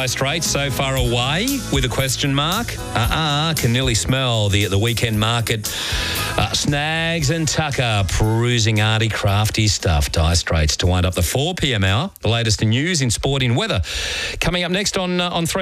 Straits so far away with a question mark. Can nearly smell the weekend market. Snags and Tucker perusing arty crafty stuff. Dire Straits to wind up the 4 p.m. hour. The latest in news in sport in weather. Coming up next on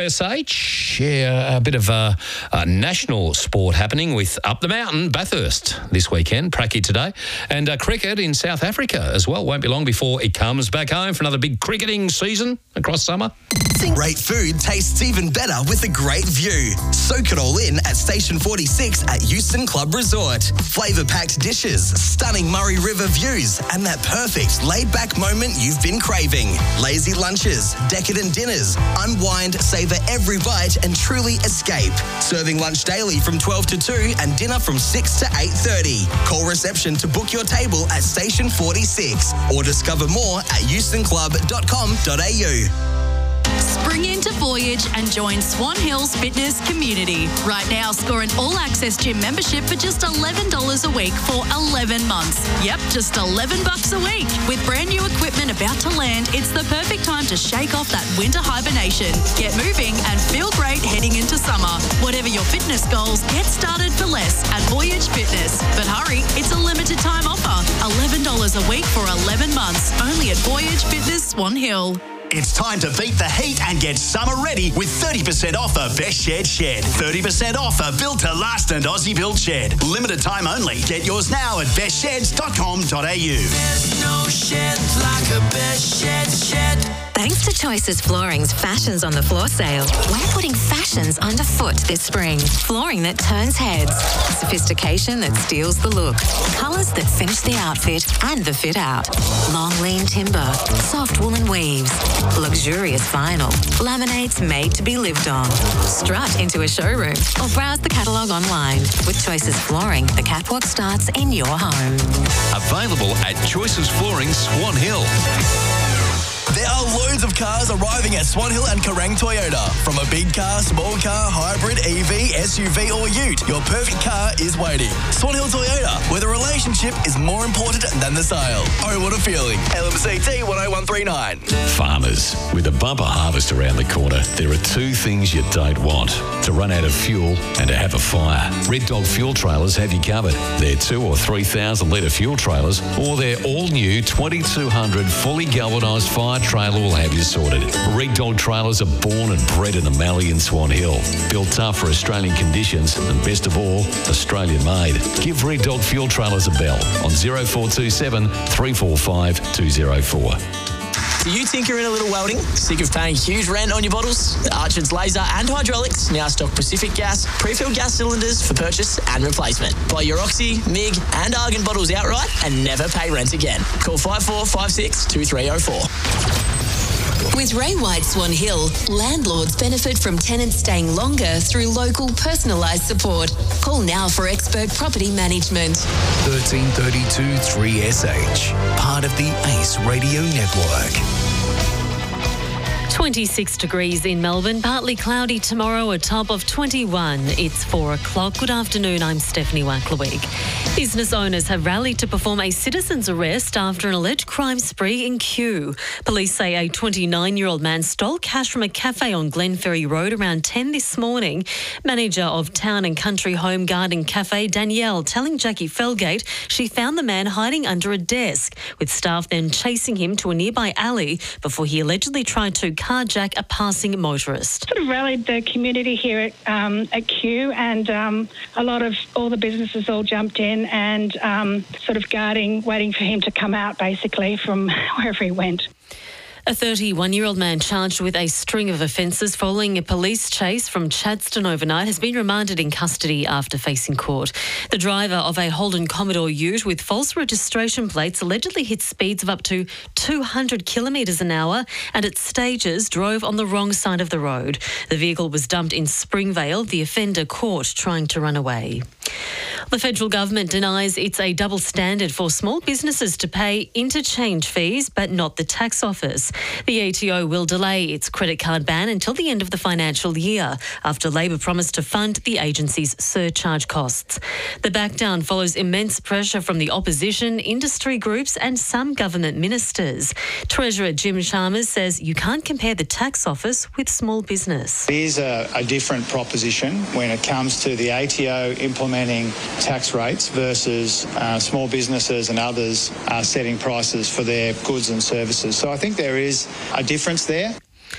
3SH, a bit of national sport happening with Up the Mountain, Bathurst this weekend, Pracky today, and cricket in South Africa as well. Won't be long before it comes back home for another big cricketing season across summer. Great food tastes even better with a great view. Soak it all in at Station 46 at Euston Club Resort. Flavour-packed dishes, stunning Murray River views, and that perfect laid-back moment you've been craving. Lazy lunches, decadent dinners. Unwind, savour every bite and truly escape. Serving lunch daily from 12 to 2 and dinner from 6 to 8:30. Call reception to book your table at Station 46 or discover more at eustonClub.com.au. Spring into Voyage and join Swan Hill's fitness community. Right now, score an all-access gym membership for just $11 a week for 11 months. Yep, just $11 a week. With brand new equipment about to land, it's the perfect time to shake off that winter hibernation. Get moving and feel great heading into summer. Whatever your fitness goals, get started for less at Voyage Fitness. But hurry, it's a limited time offer. $11 a week for 11 months. Only at Voyage Fitness Swan Hill. It's time to beat the heat and get summer ready with 30% off a Best Shed. 30% off a built to last and Aussie built shed. Limited time only. Get yours now at bestsheds.com.au. There's no shed like a Best Shed. Thanks to Choices Flooring's Fashions on the Floor sale, we're putting fashions underfoot this spring. Flooring that turns heads, sophistication that steals the look, colours that finish the outfit and the fit out. Long lean timber, soft woolen weaves, luxurious vinyl, laminates made to be lived on. Strut into a showroom or browse the catalogue online. With Choices Flooring, the catwalk starts in your home. Available at Choices Flooring, Swan Hill. There are loads of cars arriving at Swan Hill and Kerang Toyota. From a big car, small car, hybrid, EV, SUV or ute, your perfect car is waiting. Swan Hill Toyota, where the relationship is more important than the sale. Oh, what a feeling. LMCT 10139. Farmers, with a bumper harvest around the corner, there are two things you don't want: to run out of fuel and to have a fire. Red Dog Fuel Trailers have you covered. Their 2,000 or 3,000 litre fuel trailers or their all-new 2,200 fully galvanised fire trailer will have you sorted. Red Dog Trailers are born and bred in the Mallee and Swan Hill. Built tough for Australian conditions and, best of all, Australian made. Give Red Dog Fuel Trailers a bell on 0427 345 204. Do you think you're in a little welding? Sick of paying huge rent on your bottles? Archard's Laser and Hydraulics now stock Pacific Gas pre-filled gas cylinders for purchase and replacement. Buy your Oxy, MIG and Argon bottles outright and never pay rent again. Call 5456 2304. With Ray White Swan Hill, landlords benefit from tenants staying longer through local personalised support. Call now for expert property management. 1332 3SH, part of the ACE Radio Network. 26 degrees in Melbourne, partly cloudy tomorrow, a top of 21. It's 4 o'clock. Good afternoon, I'm Stephanie Wacklewig. Business owners have rallied to perform a citizen's arrest after an alleged crime spree in Kew. Police say a 29-year-old man stole cash from a cafe on Glenferrie Road around 10 this morning. Manager of Town and Country Home Garden Cafe, Danielle, telling Jackie Felgate she found the man hiding under a desk, with staff then chasing him to a nearby alley before he allegedly tried to carjack a passing motorist. Sort of rallied the community here at Kew, and all the businesses all jumped in and sort of guarding, waiting for him to come out basically from wherever he went. A 31-year-old man charged with a string of offences following a police chase from Chadstone overnight has been remanded in custody after facing court. The driver of a Holden Commodore ute with false registration plates allegedly hit speeds of up to 200 kilometres an hour and at stages drove on the wrong side of the road. The vehicle was dumped in Springvale, the offender caught trying to run away. The federal government denies it's a double standard for small businesses to pay interchange fees, but not the tax office. The ATO will delay its credit card ban until the end of the financial year, after Labor promised to fund the agency's surcharge costs. The backdown follows immense pressure from the opposition, industry groups and some government ministers. Treasurer Jim Chalmers says you can't compare the tax office with small business. It is a different proposition when it comes to the ATO implementing tax rates versus small businesses and others setting prices for their goods and services. So I think there is a difference there.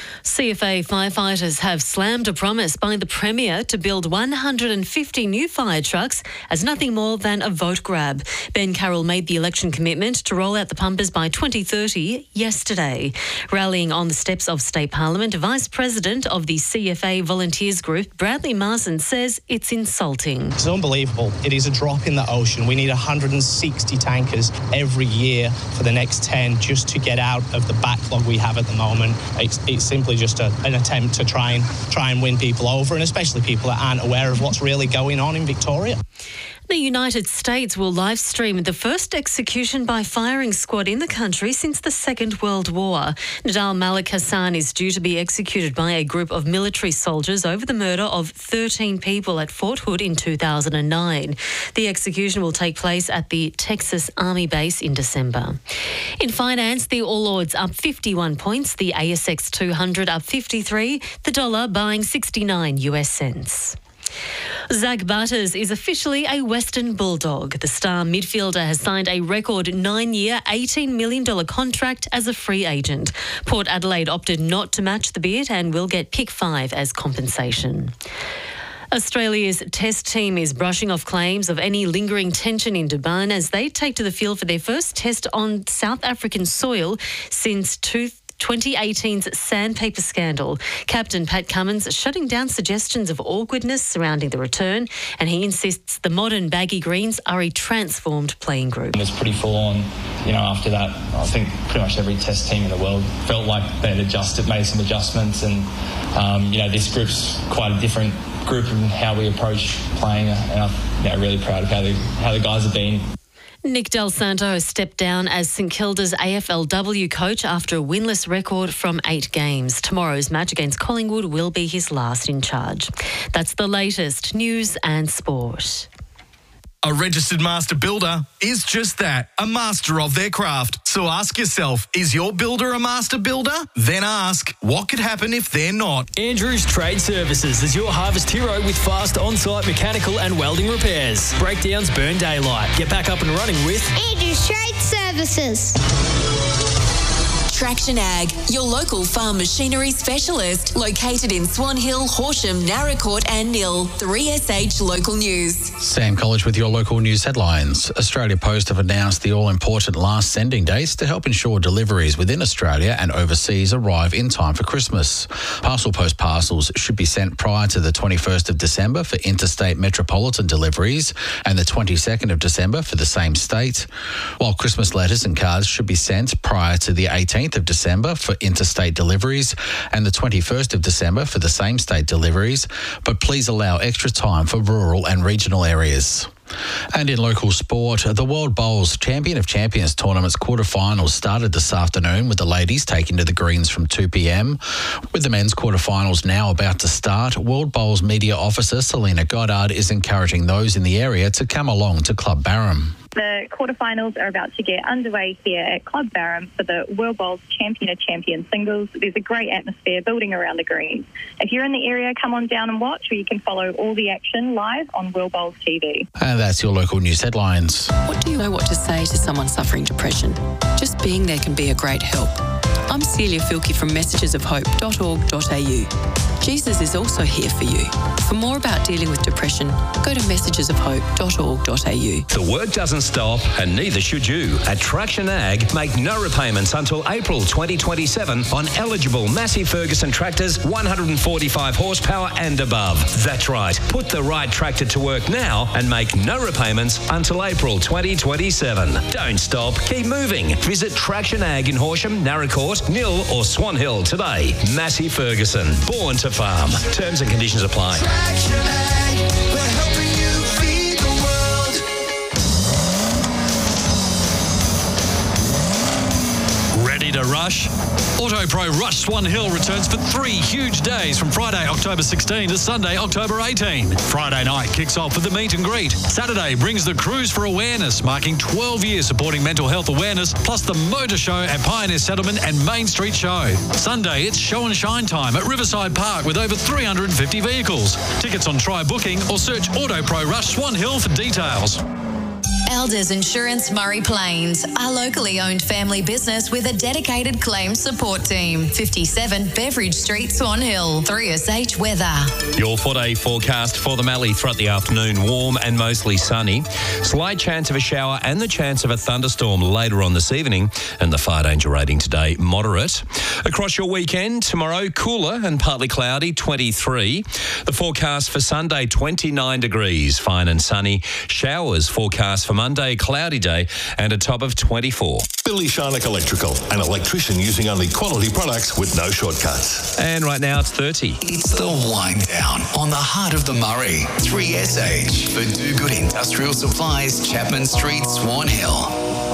CFA firefighters have slammed a promise by the Premier to build 150 new fire trucks as nothing more than a vote grab. Ben Carroll made the election commitment to roll out the pumpers by 2030 yesterday. Rallying on the steps of State Parliament, Vice President of the CFA Volunteers Group, Bradley Marson, says it's insulting. It's unbelievable. It is a drop in the ocean. We need 160 tankers every year for the next 10 just to get out of the backlog we have at the moment. It's simply just an attempt to try and win people over, and especially people that aren't aware of what's really going on in Victoria. The United States will live stream the first execution by firing squad in the country since the Second World War. Nadal Malik Hassan is due to be executed by a group of military soldiers over the murder of 13 people at Fort Hood in 2009. The execution will take place at the Texas Army base in December. In finance, the All Ords up 51 points, the ASX 200 up 53, the dollar buying 69 US cents. Zach Butters is officially a Western Bulldog. The star midfielder has signed a record 9-year, $18 million contract as a free agent. Port Adelaide opted not to match the bid and will get pick 5 as compensation. Australia's Test team is brushing off claims of any lingering tension in Durban as they take to the field for their first test on South African soil since 2018's sandpaper scandal. Captain Pat Cummins shutting down suggestions of awkwardness surrounding the return, and he insists the modern baggy greens are a transformed playing group. It was pretty full on, after that. I think pretty much every Test team in the world felt like they had made some adjustments, and this group's quite a different group in how we approach playing, and I'm really proud of how the guys have been. Nick Del Santo has stepped down as St Kilda's AFLW coach after a winless record from 8 games. Tomorrow's match against Collingwood will be his last in charge. That's the latest news and sport. A registered master builder is just that, a master of their craft. So ask yourself, is your builder a master builder? Then ask, what could happen if they're not? Andrews Trade Services is your harvest hero with fast on-site mechanical and welding repairs. Breakdowns burn daylight. Get back up and running with Andrews Trade Services. Traction Ag, your local farm machinery specialist, located in Swan Hill, Horsham, Naracoorte and Nil. 3SH Local News. Sam College with your local news headlines. Australia Post have announced the all-important last sending dates to help ensure deliveries within Australia and overseas arrive in time for Christmas. Parcel Post parcels should be sent prior to the 21st of December for interstate metropolitan deliveries and the 22nd of December for the same state, while Christmas letters and cards should be sent prior to the 18th of December for interstate deliveries and the 21st of December for the same state deliveries, but please allow extra time for rural and regional areas. And in local sport, the World Bowls Champion of Champions tournament's quarterfinals started this afternoon with the ladies taking to the greens from 2 p.m. With the men's quarterfinals now about to start, World Bowls media officer Selena Goddard is encouraging those in the area to come along to Club Barham. The quarterfinals are about to get underway here at Club Barham for the World Bowls Champion of Champions singles. There's a great atmosphere building around the greens. If you're in the area, come on down and watch, or you can follow all the action live on World Bowls TV. And that's your local news headlines. What do you know what to say to someone suffering depression? Just being there can be a great help. I'm Celia Filkey from messagesofhope.org.au. Jesus is also here for you. For more about dealing with depression, go to messagesofhope.org.au. The work doesn't stop, and neither should you. At Traction Ag, make no repayments until April 2027 on eligible Massey Ferguson tractors 145 horsepower and above. That's right. Put the right tractor to work now and make no repayments until April 2027. Don't stop. Keep moving. Visit Traction Ag in Horsham, Naracoorte, Nil or Swan Hill today. Massey Ferguson. Born to farm. Terms and conditions apply. Traction Ag, we're helping you feed the world. Reminder Rush. AutoPro Rush Swan Hill returns for 3 huge days from Friday, October 16 to Sunday, October 18. Friday night kicks off with the meet and greet. Saturday brings the Cruise for Awareness, marking 12 years supporting mental health awareness, plus the Motor Show at Pioneer Settlement and Main Street Show. Sunday, it's show and shine time at Riverside Park with over 350 vehicles. Tickets on Try Booking or search AutoPro Rush Swan Hill for details. Elders Insurance Murray Plains, a locally owned family business with a dedicated claims support team. 57 Beveridge Street, Swan Hill. 3SH weather. Your 4-day forecast for the Mallee throughout the afternoon, warm and mostly sunny. Slight chance of a shower and the chance of a thunderstorm later on this evening. And the fire danger rating today, moderate. Across your weekend, tomorrow, cooler and partly cloudy, 23. The forecast for Sunday, 29 degrees, fine and sunny. Showers forecast for Monday, cloudy day, and a top of 24. Billy Sharnock Electrical, an electrician using only quality products with no shortcuts. And right now it's 30. It's the wind down on the heart of the Murray. 3SH for Do Good Industrial Supplies, Chapman Street, Swan Hill.